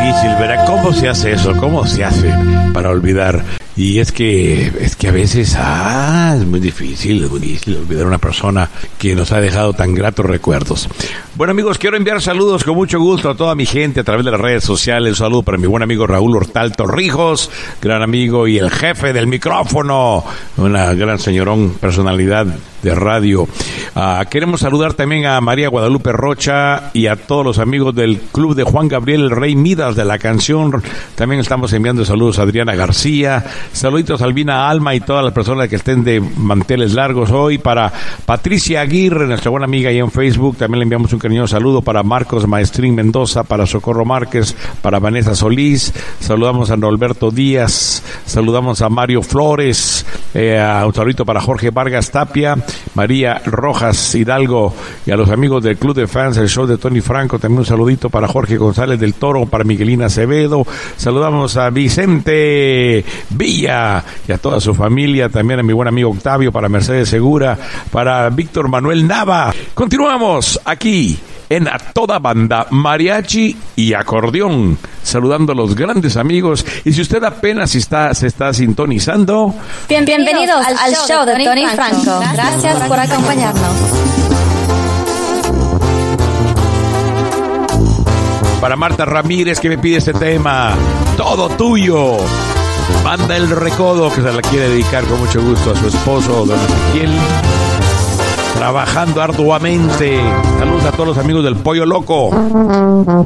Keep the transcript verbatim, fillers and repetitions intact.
difícil, ¿verdad? ¿Cómo se hace eso? ¿Cómo se hace para olvidar? Y es que, es que a veces, ah, es muy difícil, es muy difícil olvidar a una persona que nos ha dejado tan gratos recuerdos. Bueno, amigos, quiero enviar saludos con mucho gusto a toda mi gente a través de las redes sociales. Un saludo para mi buen amigo Raúl Hortal Torrijos, gran amigo y el jefe del micrófono, una gran señorón, personalidad de radio. Uh, queremos saludar también a María Guadalupe Rocha y a todos los amigos del club de Juan Gabriel el Rey Midas de la canción. También estamos enviando saludos a Adriana García, saluditos a Albina Alma y todas las personas que estén de manteles largos hoy. Para Patricia Aguirre, nuestra buena amiga ahí en Facebook, también le enviamos un cariñoso saludo para Marcos Maestrín Mendoza, para Socorro Márquez, para Vanessa Solís, saludamos a Norberto Díaz, saludamos a Mario Flores, eh, a un saludito para Jorge Vargas Tapia, María Rojas Hidalgo y a los amigos del Club de Fans, el show de Tony Franco, también un saludito para Jorge González del Toro, para Miguelina Acevedo, saludamos a Vicente Villa y a toda su familia, también a mi buen amigo Octavio, para Mercedes Segura, para Víctor Manuel Nava. Continuamos aquí en A Toda Banda, Mariachi y Acordeón, saludando a los grandes amigos. Y si usted apenas está, se está sintonizando, bienvenidos, bienvenidos al, al show de Tony Franco. Franco. Gracias, Gracias por acompañarnos. Para Marta Ramírez, que me pide este tema, Todo Tuyo. Banda El Recodo, que se la quiere dedicar con mucho gusto a su esposo, don Ezequiel, trabajando arduamente. Saludos a todos los amigos del Pollo Loco.